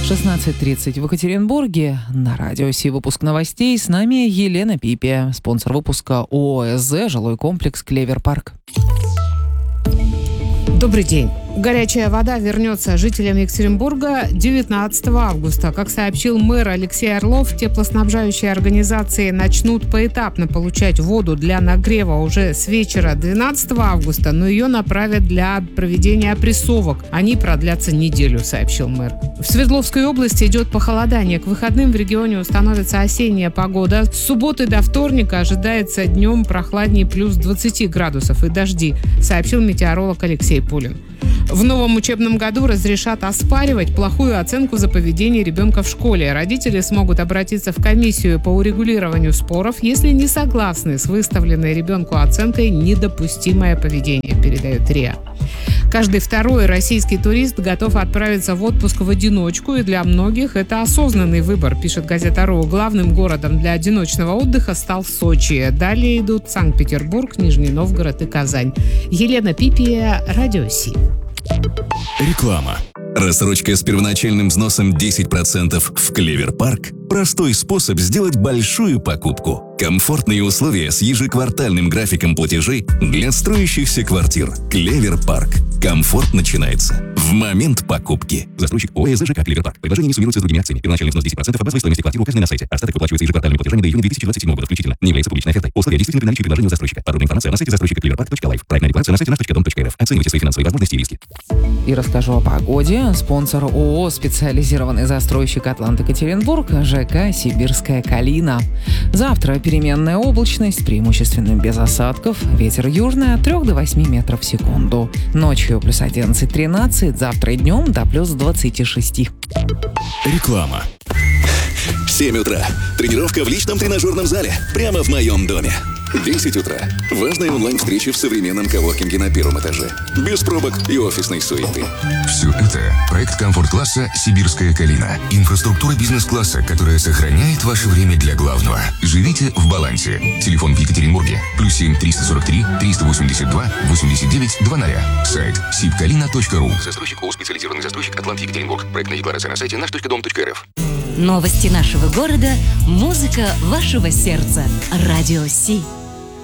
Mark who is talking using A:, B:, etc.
A: 16:30 в Екатеринбурге. На радио Си выпуск новостей. С нами Елена Пипия, спонсор выпуска ООО «СЗ», жилой комплекс «Клевер Парк».
B: Добрый день. Горячая вода вернется жителям Екатеринбурга 19 августа. Как сообщил мэр Алексей Орлов, теплоснабжающие организации начнут поэтапно получать воду для нагрева уже с вечера 12 августа, но ее направят для проведения опрессовок. Они продлятся неделю, сообщил мэр. В Свердловской области идет похолодание. К выходным в регионе установится осенняя погода. С субботы до вторника ожидается днем прохладнее плюс 20 градусов и дожди, сообщил метеоролог Алексей Пулин. В новом учебном году разрешат оспаривать плохую оценку за поведение ребенка в школе. Родители смогут обратиться в комиссию по урегулированию споров, если не согласны с выставленной ребенку оценкой «недопустимое поведение», передает РИА. Каждый второй российский турист готов отправиться в отпуск в одиночку, и для многих это осознанный выбор, пишет газета РУ. Главным городом для одиночного отдыха стал Сочи. Далее идут Санкт-Петербург, Нижний Новгород и Казань. Елена Пипия, Радио Си.
C: Реклама. Рассрочка с первоначальным взносом 10% в Клевер Парк – простой способ сделать большую покупку. Комфортные условия с ежеквартальным графиком платежей для строящихся квартир. Клевер Парк. Комфорт начинается в момент покупки. Застройщик ООО «СЗ ЖК Клевер Парк. Предложение не суммируется с другими акциями. Первоначальный взнос 10% от базовой стоимости квартиры указанной на сайте. Остаток выплачивается ежеквартальными платежами до июня 2027 года включительно. Не является публичной офертой. Условия действительны при наличии предложения у застройщика. Подробная информация на сайте застройщика cleverpark.life. Проектная декларация на сайте nаш.dom.rf. Оценивайте свои финансовые возможности и риски.
A: И расскажу о погоде. Спонсор ООО «Специализированный застройщик Атлант Екатеринбург» ЖК «Сибирская Калина». Завтра переменная облачность, преимущественно без осадков. Ветер южный от 3 до 8 метров в секунду. Ночью плюс 11-13, завтра и днем до плюс 26.
C: Реклама. 7 утра. Тренировка в личном тренажерном зале. Прямо в моем доме. 10 утра. Важная онлайн-встреча в современном коворкинге на первом этаже. Без пробок и офисной суеты.
D: Все это проект комфорт-класса «Сибирская Калина». Инфраструктура бизнес-класса, которая сохраняет ваше время для главного. Живите в балансе. Телефон в Екатеринбурге. +7 343 382 89 00. Сайт sibkalina.ru. Застройщик ООО «Специализированный застройщик Атлант Екатеринбург». Проектная декларация на сайте nаш.dom.rf.
E: Новости нашего города, музыка вашего сердца. Радио Си.